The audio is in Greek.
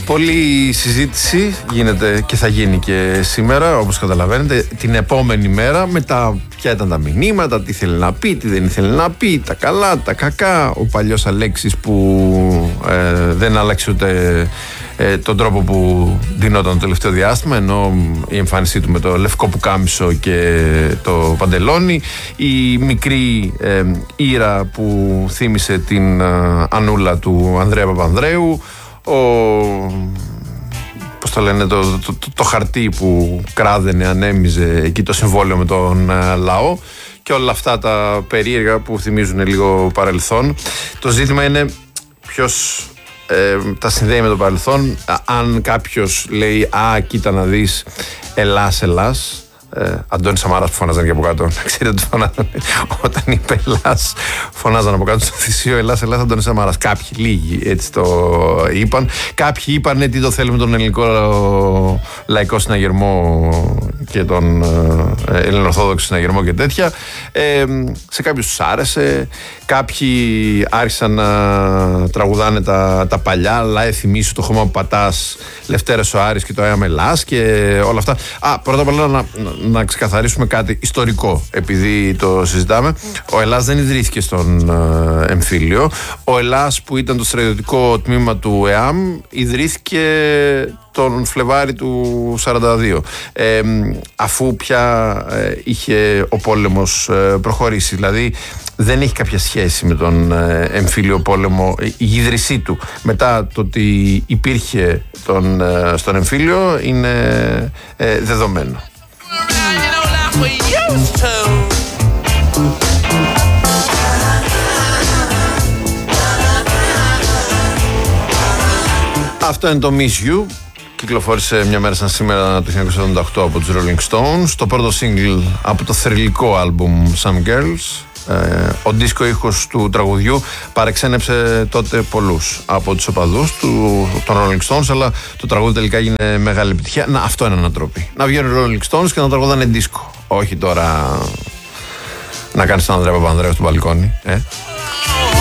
Πολλή συζήτηση γίνεται και θα γίνει και σήμερα, όπως καταλαβαίνετε, την επόμενη μέρα με τα ποια ήταν τα μηνύματα, τι ήθελε να πει, τι δεν ήθελε να πει, τα καλά, τα κακά. Ο παλιός Αλέξης που δεν άλλαξε ούτε τον τρόπο που δινόταν το τελευταίο διάστημα, ενώ η εμφάνισή του με το λευκό πουκάμισο και το παντελόνι, η μικρή Ήρα που θύμισε την Ανούλα του Ανδρέα Παπανδρέου, πώς το λένε, το χαρτί που κράδαινε, ανέμιζε εκεί το συμβόλαιο με τον λαό και όλα αυτά τα περίεργα που θυμίζουν λίγο παρελθόν. Το ζήτημα είναι ποιος τα συνδέει με το παρελθόν. Αν κάποιος λέει «Α, κοίτα να δεις, Ελλάς», Αντώνης Σαμάρας που φωνάζαν και από κάτω. Ξέρετε ότι φωνάζαν όταν είπε Ελλάς, φωνάζαν από κάτω στο θυσίο «Ελλάς, Αντώνης Σαμάρας». Κάποιοι, λίγοι έτσι το είπαν. Κάποιοι είπαν τι το θέλουμε τον ελληνικό λαϊκό συναγερμό και τον ελληνοορθόδοξο συναγερμό και τέτοια. Σε κάποιους τους άρεσε. Κάποιοι άρχισαν να τραγουδάνε τα παλιά, «Λάε θυμίσου το χώμα που πατάς», «Λευτέρες ο Άρης» και το «Έαμε Ελλάς» και όλα αυτά. Πρώτα απ' όλα να ξεκαθαρίσουμε κάτι ιστορικό, επειδή το συζητάμε. Ο Ελλάς δεν ιδρύθηκε στον εμφύλιο. Ο Ελλάς, που ήταν το στρατιωτικό τμήμα του ΕΑΜ, ιδρύθηκε τον Φλεβάρι του 1942, αφού πια είχε ο πόλεμος προχωρήσει. Δηλαδή δεν έχει κάποια σχέση με τον εμφύλιο πόλεμο η ίδρυσή του. Μετά το ότι υπήρχε στον εμφύλιο είναι δεδομένο. Αυτό είναι το Miss You. Κυκλοφόρησε μια μέρα σαν σήμερα το 1978 από τους Rolling Stones. Το πρώτο single από το θρυλικό άλμπουμ Some Girls. Ο δίσκο ήχος του τραγουδιού παρεξένεψε τότε πολλούς από τους οπαδούς των Rolling Stones, αλλά το τραγούδι τελικά έγινε μεγάλη επιτυχία. Αυτό είναι ανατροπή. Να βγαίνουν οι Rolling Stones και να τραγουδάνε δίσκο. Όχι τώρα να κάνεις τον Ανδρέα Παπανδρέου στο μπαλκόνι.